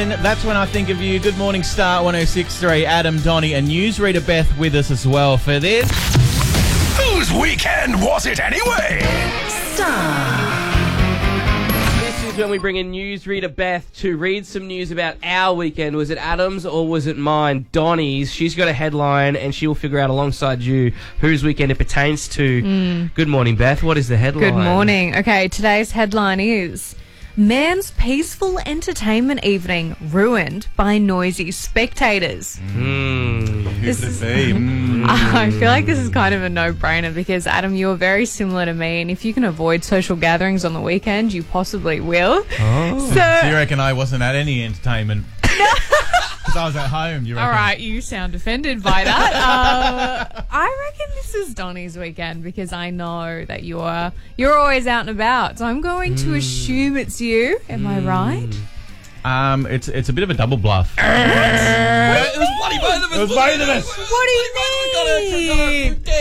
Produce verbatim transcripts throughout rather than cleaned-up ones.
That's when I think of you. Good morning, Star one oh six point three. Adam, Donnie, and newsreader Beth with us as well for this. Whose weekend was it anyway? Star. This is when we bring in newsreader Beth to read some news about our weekend. Was it Adam's or was it mine? Donnie's. She's got a headline and she will figure out alongside you whose weekend it pertains to. Mm. Good morning, Beth. What is the headline? Good morning. Okay, today's headline is... Man's peaceful entertainment evening ruined by noisy spectators. Mm. Who could it be? Mm. I feel like this is kind of a no-brainer because, Adam, you're very similar to me, and if you can avoid social gatherings on the weekend, you possibly will. Oh. So, so you reckon I wasn't at any entertainment? Because I was at home, you reckon? All right, you sound offended by that. uh, I reckon this is Donnie's weekend because I know that you're you're always out and about. So I'm going to mm. assume it's you. Am mm. I right? Um, it's it's a bit of a double bluff. Uh, it was bloody both of us. It was both of us. What do you mean?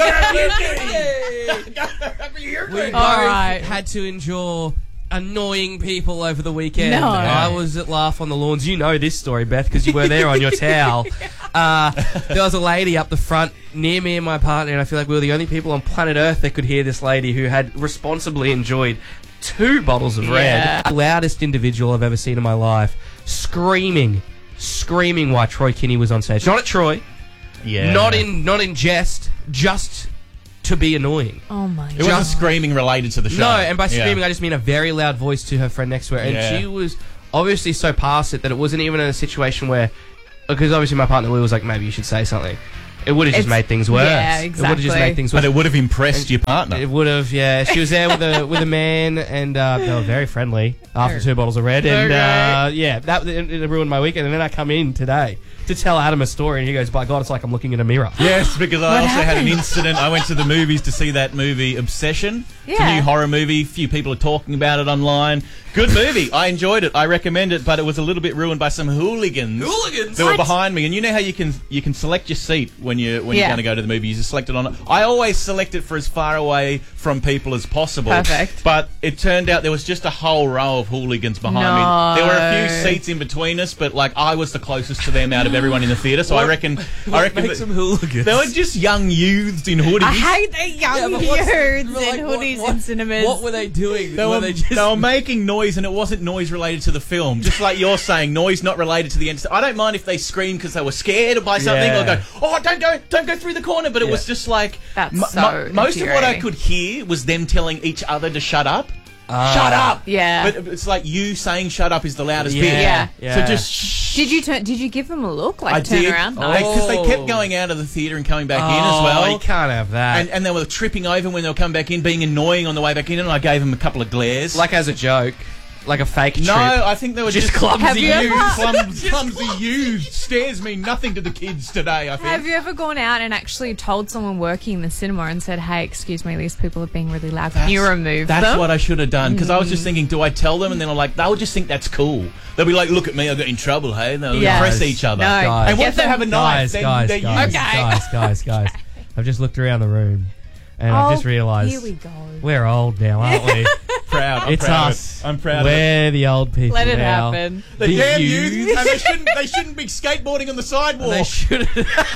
We both All right. had to endure annoying people over the weekend. No. I was at Laugh on the Lawns. You know this story, Beth, because you were there on your towel. Uh, there was a lady up the front near me and my partner, and I feel like we were the only people on planet Earth that could hear this lady who had responsibly enjoyed two bottles of yeah. red. The loudest individual I've ever seen in my life, screaming, screaming why Troy Kinney was on stage. Not at Troy. Yeah. Not in, not in jest. Just to be annoying. Oh my god. It wasn't screaming related to the show. No, and by screaming yeah. I just mean a very loud voice to her friend next to her. And yeah. she was obviously so past it that it wasn't even in a situation where, because obviously my partner Lou was like, maybe you should say something. It would have just made things worse. Yeah, It exactly. would have just made things worse. But it would have impressed your partner. It would have, yeah. She was there with a with a man, and uh, they were very friendly after two bottles of red. And uh, yeah, that it, it ruined my weekend. And then I come in today to tell Adam a story, and he goes, by God, it's like I'm looking in a mirror. Yes, because I What also happened? had an incident. I went to the movies to see that movie, Obsession. It's a Yeah. new horror movie. A few people are talking about it online. Good movie. I enjoyed it. I recommend it, but it was a little bit ruined by some hooligans. Hooligans? That were What? behind me. And you know how you can you can select your seat when, you, when Yeah. you're going to go to the movie? You just select it on it. I always select it for as far away from people as possible. Perfect. But it turned out there was just a whole row of hooligans behind No. me. There were a few seats in between us, but like I was the closest to them out of everyone in the theatre. So I reckon, What I reckon makes that- them hooligans? they were just young youths in hoodies. I hate the young Yeah, but what's- youths but like, in what- hoodies what- and cinemas. What were they doing? They were, they just... they were making noise, and it wasn't noise related to the film. Just like you're saying, noise not related to the end. I don't mind if they scream because they were scared by something, Yeah. or go, "Oh, don't go, don't go through the corner." But it Yeah. was just like That's m- so m- most of what I infuriating. could hear was them telling each other to shut up. Ah. Shut up! Yeah. But it's like you saying "shut up" is the loudest Yeah. bit. Yeah. Yeah. So just shh. Did you turn? Did you give them a look? Like I turn did around? Oh. because they, Oh. kept going out of the theatre and coming back in as Oh, well. you can't have that. And, and they were tripping over when they were coming back in, being annoying on the way back in, and I gave them a couple of glares. like as a joke. Like a fake trip. no, I think they were Just just, clumsy Have you youths. ever- Clumsy, clumsy youths. Stares mean nothing to the kids today, I think. Have you ever gone out and actually told someone working in the cinema and said, "Hey, excuse me, these people are being really loud. Can you remove That's them?" what I should have done, because I was just thinking, do I tell them? And then I'm like, they'll just think that's cool. They'll be like, look at me, I got in trouble, hey? And they'll Yeah. impress each other. No, Guys. And get once they them- have a knife, Guys, then guys, they're guys, used. Okay. guys, guys, guys. I've just looked around the room, and I've Oh, just realised here we go. we're old now, aren't we? Proud. I'm It's proud us. Of it. I'm proud of it. We're the old people Let it now. happen. The, The damn youths. youths, and they shouldn't, they shouldn't be skateboarding on the sidewalk. They should.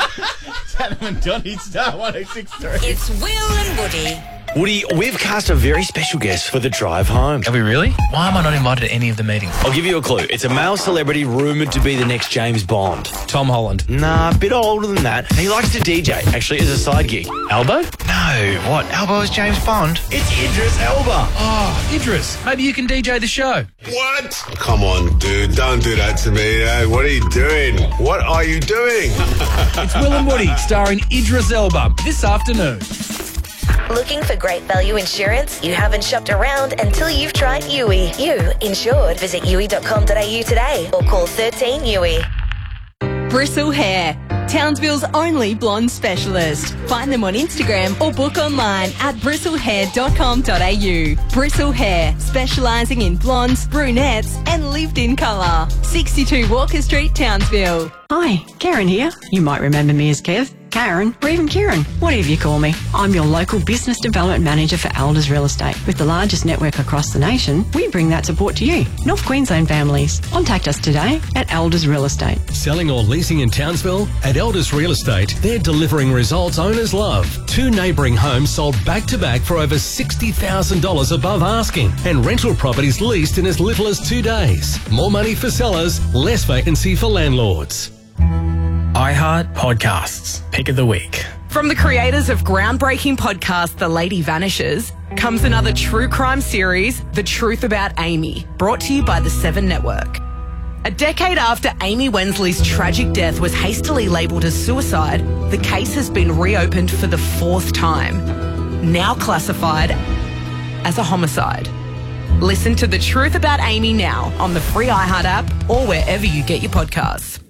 Adam and Donnie, Star one oh six point three. It's Will and Woody. Woody, we've cast a very special guest for the drive home. Have we really? Why am I not invited to any of the meetings? I'll give you a clue. It's a male celebrity rumoured to be the next James Bond. Tom Holland. Nah, a bit older than that. He likes to D J, actually, as a side gig. Albo? No. What? Albo is James Bond? It's Idris Elba. Oh, Idris. Maybe you can D J the show. What? Come on, dude. Don't do that to me. Eh? What are you doing? What are you doing? It's Will and Woody, starring Idris Elba, this afternoon. Looking for great value insurance? You haven't shopped around until you've tried U I. You insured. Visit U I dot com dot a u today or call thirteen U I. Bristle Hair, Townsville's only blonde specialist. Find them on Instagram or book online at bristle hair dot com dot a u. Bristle Hair, specialising in blondes, brunettes and lived-in colour. sixty-two Walker Street, Townsville. Hi, Karen here. You might remember me as Kev. Karen, or even Kieran, whatever you call me. I'm your local business development manager for Elders Real Estate. With the largest network across the nation, we bring that support to you, North Queensland families. Contact us today at Elders Real Estate. Selling or leasing in Townsville? At Elders Real Estate, they're delivering results owners love. Two neighbouring homes sold back-to-back for over sixty thousand dollars above asking, and rental properties leased in as little as two days. More money for sellers, less vacancy for landlords. iHeart Podcasts. Pick of the week. From the creators of groundbreaking podcast The Lady Vanishes comes another true crime series, The Truth About Amy, brought to you by the Seven Network. A decade after Amy Wensley's tragic death was hastily labelled as suicide, the case has been reopened for the fourth time, now classified as a homicide. Listen to The Truth About Amy now on the free iHeart app or wherever you get your podcasts.